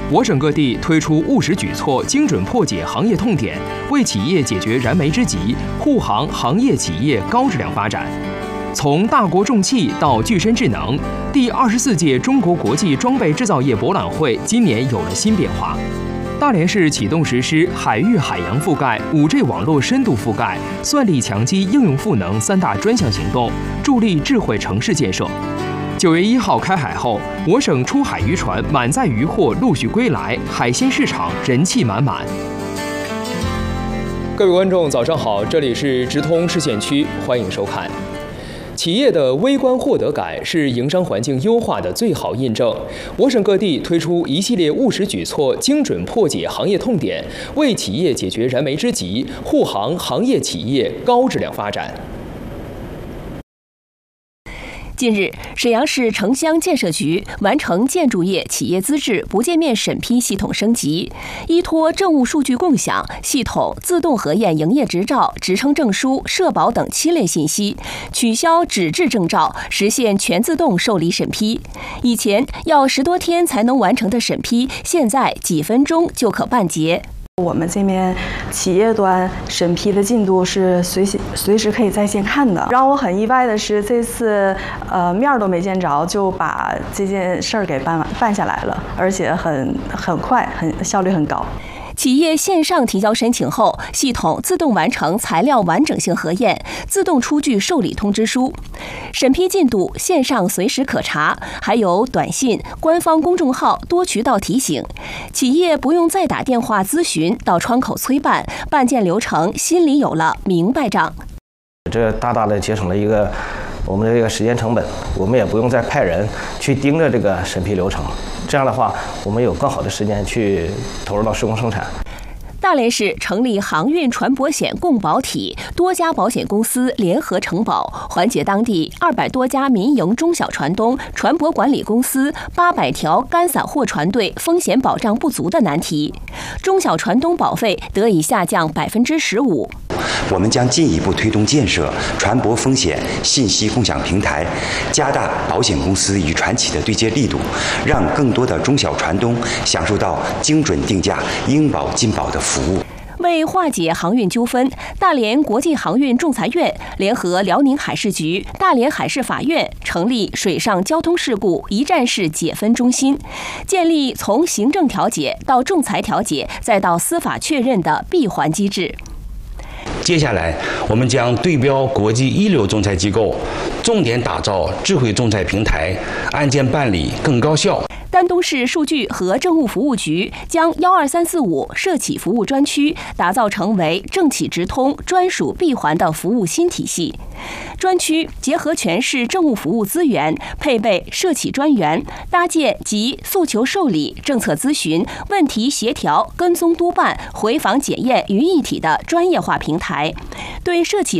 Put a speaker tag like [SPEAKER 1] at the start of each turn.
[SPEAKER 1] 我省各地推出务实举措，精准破解行业痛点，为企业解决燃眉之急，护航行业企业高质量发展。从大国重器到具身智能，第24届中国国际装备制造业博览会今年有了新变化。大连市启动实施海域海洋覆盖、5G 网络深度覆盖、算力强基应用赋能3大专项行动，助力智慧城市建设。9月1号开海后，我省出海渔船满载渔获陆续归来，海鲜市场人气满满。各位观众，早上好，这里是直通市县区，欢迎收看。企业的微观获得感是营商环境优化的最好印证。我省各地推出一系列务实举措，精准破解行业痛点，为企业解决燃眉之急，护航行业企业高质量发展。
[SPEAKER 2] 近日，沈阳市城乡建设局完成建筑业企业资质不界面审批系统升级，依托政务数据共享系统自动核验营业执照、职称证书、社保等7类信息，取消纸质证照，实现全自动受理审批。以前要10多天才能完成的审批，现在几分钟就可办结。
[SPEAKER 3] 我们这边企业端审批的进度是随时可以在线看的。让我很意外的是，这次面都没见着就把这件事儿给办下来了，而且很快，效率很高。
[SPEAKER 2] 企业线上提交申请后，系统自动完成材料完整性核验，自动出具受理通知书。审批进度线上随时可查，还有短信、官方公众号多渠道提醒。企业不用再打电话咨询，到窗口催办，办件流程心里有了明白账。
[SPEAKER 4] 这大大的节省了我们的这个时间成本，我们也不用再派人去盯着这个审批流程。这样的话，我们有更好的时间去投入到施工生产。
[SPEAKER 2] 大连市成立航运船舶险共保体，多家保险公司联合承保，缓解当地200多家民营中小船东、船舶管理公司800条干散货船队风险保障不足的难题，中小船东保费得以下降15%。
[SPEAKER 5] 我们将进一步推动建设船舶风险信息共享平台，加大保险公司与船企的对接力度，让更多的中小船东享受到精准定价、应保尽保的服务。
[SPEAKER 2] 为化解航运纠纷，大连国际航运仲裁院联合辽宁海事局、大连海事法院成立水上交通事故一站式解分中心，建立从行政调解到仲裁调解再到司法确认的闭环机制。
[SPEAKER 6] 接下来，我们将对标国际一流仲裁机构，重点打造智慧仲裁平台，案件办理更高效。
[SPEAKER 2] 丹东市数据和政务服务局将12345社企服务专区打造成为政企直通专属闭环的服务新体系。专区结合全市政务服务资源，配备社企专员，搭建集诉求受理、政策咨询、问题协调、跟踪督办、回访检验于一体的专业化平台，对社企